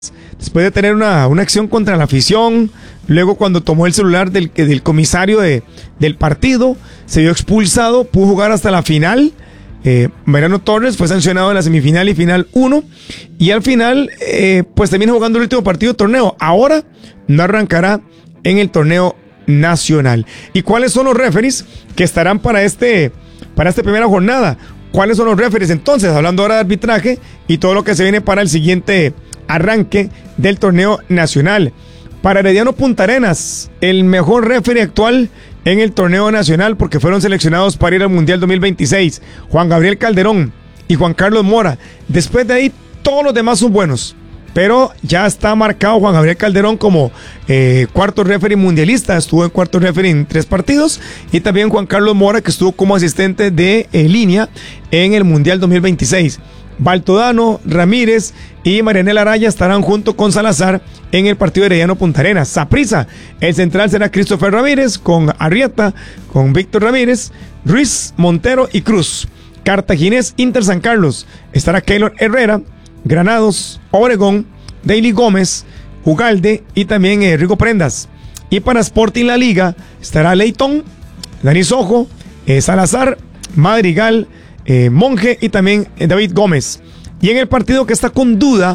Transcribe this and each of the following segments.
Después de tener una acción contra la afición, luego cuando tomó el celular del comisario del partido, se vio expulsado, pudo jugar hasta la final. Mariano Torres fue sancionado en la semifinal y final 1, y al final pues termina jugando el último partido del torneo. Ahora no arrancará en el torneo nacional. ¿Y cuáles son los referees que estarán para esta primera jornada? ¿Cuáles son los referees entonces? Hablando ahora de arbitraje y todo lo que se viene para el siguiente arranque del torneo nacional. Para Herediano Punta Arenas, el mejor referee actual en el torneo nacional, porque fueron seleccionados para ir al Mundial 2026, Juan Gabriel Calderón y Juan Carlos Mora. Después de ahí, todos los demás son buenos, pero ya está marcado Juan Gabriel Calderón como cuarto referee mundialista. Estuvo en cuarto referee en 3 partidos, y también Juan Carlos Mora, que estuvo como asistente de línea en el Mundial 2026. Baltodano, Ramírez y Marianela Araya estarán junto con Salazar en el partido de Herediano Punta Arenas. Saprissa, el central será Christopher Ramírez, con Arrieta, con Víctor Ramírez, Ruiz, Montero y Cruz. Cartaginés, Inter San Carlos, estará Keylor Herrera, Granados, Obregón, Daily Gómez, Ugalde y también Rigo Prendas. Y para Sporting La Liga estará Leitón, Dani Sojo, Salazar, Madrigal, Monje y también David Gómez. Y en el partido que está con duda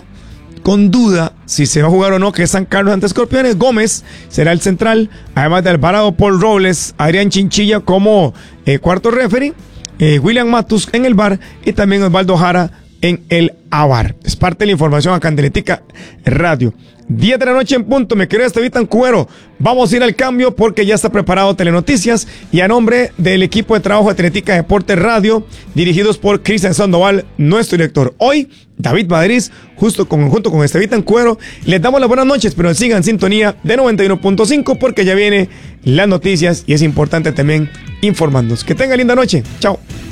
si se va a jugar o no, que es San Carlos ante Escorpiones, Gómez será el central, además de Alvarado, Paul Robles, Adrián Chinchilla como cuarto referee, William Matus en el VAR y también Osvaldo Jara en el AVAR. Es parte de la información acá en Teletica Radio. 10 de la noche en punto, me querido Estevitan Cubero. Vamos a ir al cambio porque ya está preparado Telenoticias, y a nombre del equipo de trabajo de Teletica Deportes Radio, dirigidos por Cristian Sandoval, nuestro director. Hoy, David Madrid, junto con Estevitan Cubero, les damos las buenas noches, pero sigan en sintonía de 91.5 porque ya viene las noticias y es importante también informarnos. Que tengan linda noche. Chao.